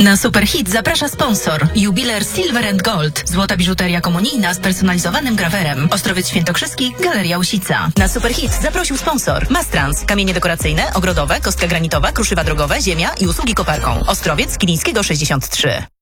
Na Superhit zaprasza sponsor. Jubiler Silver & Gold. Złota biżuteria komunijna z personalizowanym grawerem. Ostrowiec Świętokrzyski, Galeria Łisica. Na Superhit zaprosił sponsor. Mastrans. Kamienie dekoracyjne, ogrodowe, kostka granitowa, kruszywa drogowe, ziemia i usługi koparką. Ostrowiec Kilińskiego 63.